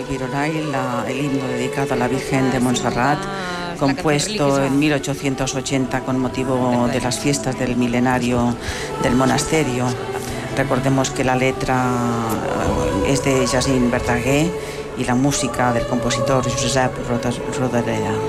Gironay, el himno dedicado a la Virgen de Montserrat, compuesto en 1880 con motivo de las fiestas del milenario del monasterio. Recordemos que la letra es de Jacint Verdaguer y la música del compositor Josep Rodoreda.